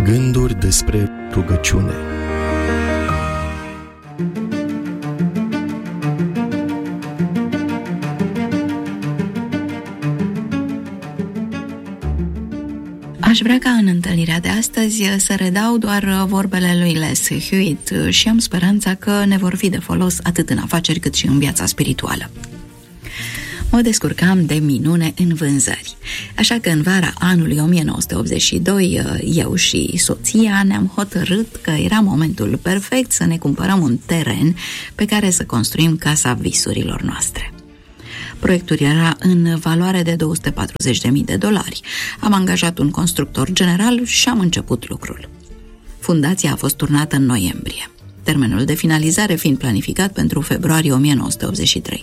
Gânduri despre rugăciune. Aș vrea ca în întâlnirea de astăzi să redau doar vorbele lui Les Hewitt și am speranța că ne vor fi de folos atât în afaceri cât și în viața spirituală. Mă descurcam de minune în vânzări, așa că în vara anului 1982 eu și soția ne-am hotărât că era momentul perfect să ne cumpărăm un teren pe care să construim casa visurilor noastre. Proiectul era în valoare de $240.000. Am angajat un constructor general și am început lucrul. Fundația a fost turnată în noiembrie, termenul de finalizare fiind planificat pentru februarie 1983.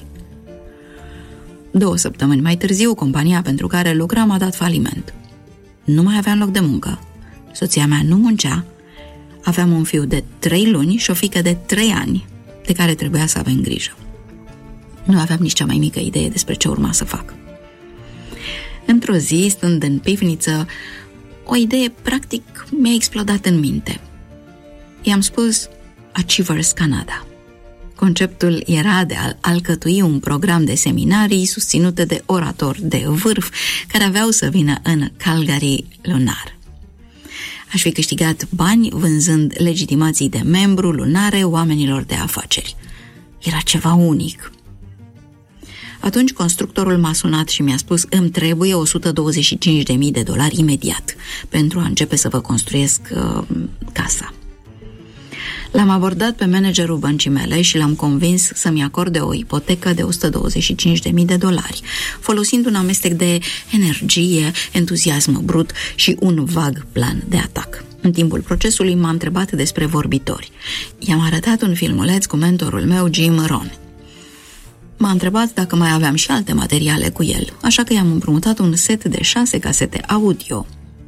2 săptămâni mai târziu, compania pentru care lucram a dat faliment. Nu mai aveam loc de muncă, soția mea nu muncea, aveam un fiu de 3 luni și o fiică de 3 ani, de care trebuia să avem grijă. Nu aveam nici cea mai mică idee despre ce urma să fac. Într-o zi, stând în pivniță, o idee practic mi-a explodat în minte. I-am spus Achievers Canada. Conceptul era de a alcătui un program de seminarii susținute de oratori de vârf care aveau să vină în Calgary lunar. Aș fi câștigat bani vânzând legitimații de membru lunare oamenilor de afaceri. Era ceva unic. Atunci constructorul m-a sunat și mi-a spus: îmi trebuie $125.000 imediat pentru a începe să vă construiesc casa. L-am abordat pe managerul băncii mele și l-am convins să-mi acorde o ipotecă de $125.000, folosind un amestec de energie, entuziasm brut și un vag plan de atac. În timpul procesului m-a întrebat despre vorbitori. I-am arătat un filmuleț cu mentorul meu, Jim Rohn. M-a întrebat dacă mai aveam și alte materiale cu el, așa că i-am împrumutat un set de 6 casete audio.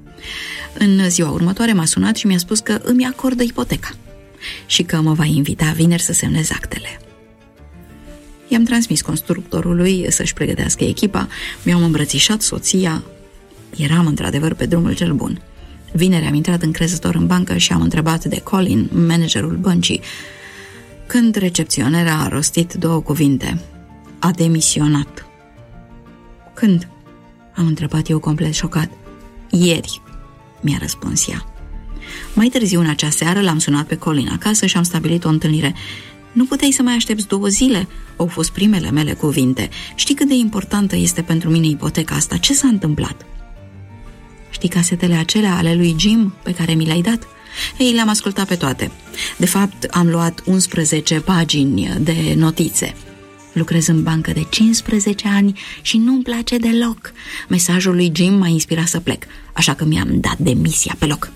În ziua următoare m-a sunat și mi-a spus că îmi acordă ipoteca și că mă va invita vineri să semnez actele. I-am transmis constructorului să-și pregătească echipa, mi-am îmbrățișat soția, eram într-adevăr pe drumul cel bun. Vineri am intrat încrezător în bancă și am întrebat de Colin, managerul băncii, când recepționera a rostit 2 cuvinte: a demisionat. Când? Am întrebat eu complet șocat. Ieri, mi-a răspuns ea. Mai târziu în acea seară l-am sunat pe Colin acasă și am stabilit o întâlnire. Nu puteai să mai aștepți 2 zile? Au fost primele mele cuvinte. Știi cât de importantă este pentru mine ipoteca asta? Ce s-a întâmplat? Știi casetele acelea ale lui Jim pe care mi le-ai dat? Ei, le-am ascultat pe toate. De fapt, am luat 11 pagini de notițe. Lucrez în bancă de 15 ani și nu-mi place deloc. Mesajul lui Jim m-a inspirat să plec, așa că mi-am dat demisia pe loc.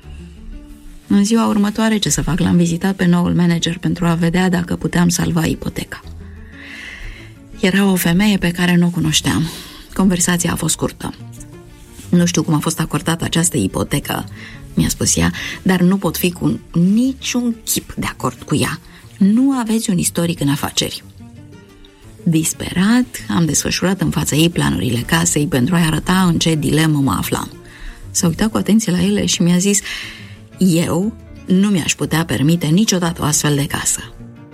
În ziua următoare, ce să fac, l-am vizitat pe noul manager pentru a vedea dacă puteam salva ipoteca. Era o femeie pe care nu o cunoșteam. Conversația a fost scurtă. Nu știu cum a fost acordată această ipotecă, mi-a spus ea, dar nu pot fi cu niciun chip de acord cu ea. Nu aveți un istoric în afaceri. Disperat, am desfășurat în fața ei planurile casei pentru a-i arăta în ce dilemă mă aflam. S-a uitat cu atenție la ele și mi-a zis: eu nu mi-aș putea permite niciodată o astfel de casă.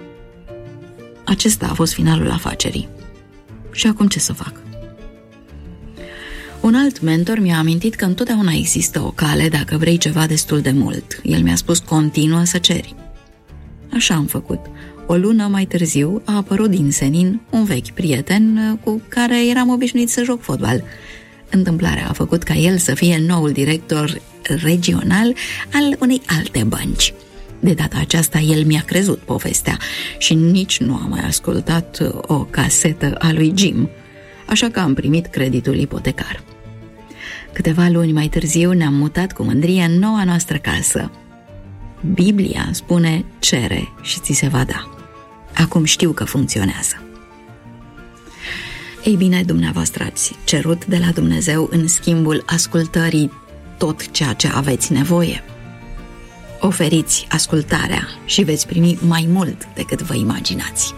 Acesta a fost finalul afacerii. Și acum ce să fac? Un alt mentor mi-a amintit că întotdeauna există o cale dacă vrei ceva destul de mult. El mi-a spus: continuă să ceri. Așa am făcut. O lună mai târziu a apărut din senin un vechi prieten cu care eram obișnuit să joc fotbal. Întâmplarea a făcut ca el să fie noul director regional al unei alte bănci. De data aceasta el mi-a crezut povestea și nici nu am mai ascultat o casetă a lui Jim, așa că am primit creditul ipotecar. Câteva luni mai târziu ne-am mutat cu mândrie în noua noastră casă. Biblia spune: cere și ți se va da. Acum știu că funcționează. Ei bine, dumneavoastră ați cerut de la Dumnezeu în schimbul ascultării tot ceea ce aveți nevoie. Oferiți ascultarea și veți primi mai mult decât vă imaginați.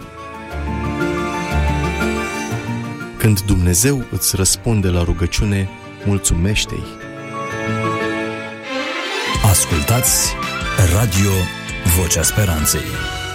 Când Dumnezeu îți răspunde la rugăciune, mulțumește-i. Ascultați Radio Vocea Speranței.